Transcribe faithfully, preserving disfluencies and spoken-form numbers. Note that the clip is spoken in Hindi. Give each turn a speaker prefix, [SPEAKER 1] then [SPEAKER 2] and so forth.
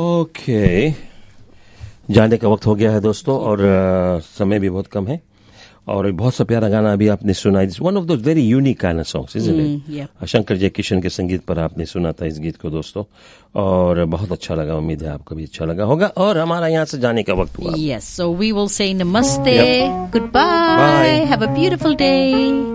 [SPEAKER 1] ओके, जाने का वक्त हो गया है दोस्तों, और uh, समय भी बहुत कम है, और बहुत सा प्यारा गाना अभी आपने सुना. It's one of those very unique kind of songs, isn't it? Shankar Jaikishan के संगीत पर आपने सुना था इस गीत को दोस्तों, और बहुत अच्छा लगा. उम्मीद है आपको भी अच्छा लगा होगा. और हमारा यहाँ से जाने का वक्त हुआ.
[SPEAKER 2] Yes, so we will say namaste, goodbye, have a beautiful day.